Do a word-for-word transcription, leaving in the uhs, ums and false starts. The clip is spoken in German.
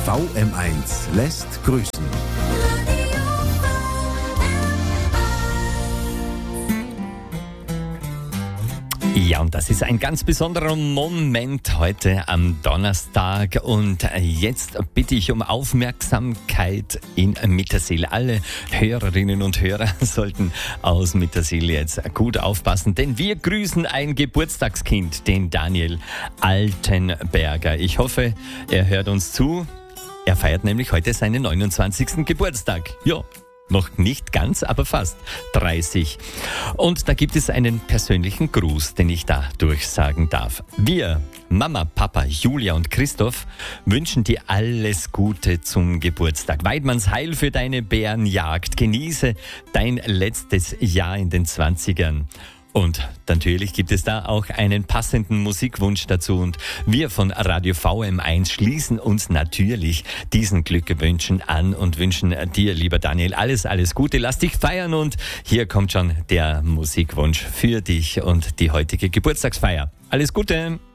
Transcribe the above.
V M eins lässt grüßen. Ja, und das ist ein ganz besonderer Moment heute am Donnerstag. Und jetzt bitte ich um Aufmerksamkeit in Mittersill. Alle Hörerinnen und Hörer sollten aus Mittersill jetzt gut aufpassen, denn wir grüßen ein Geburtstagskind, den Daniel Altenberger. Ich hoffe, er hört uns zu. Er feiert nämlich heute seinen neunundzwanzigsten Geburtstag. Ja. Noch nicht ganz, aber fast dreißig. Und da gibt es einen persönlichen Gruß, den ich da durchsagen darf. Wir, Mama, Papa, Julia und Christoph, wünschen dir alles Gute zum Geburtstag. Weidmanns Heil für deine Bärenjagd. Genieße dein letztes Jahr in den Zwanzigern. Und natürlich gibt es da auch einen passenden Musikwunsch dazu. Und wir von Radio V M eins schließen uns natürlich diesen Glückwünschen an und wünschen dir, lieber Daniel, alles, alles Gute. Lass dich feiern und hier kommt schon der Musikwunsch für dich und die heutige Geburtstagsfeier. Alles Gute!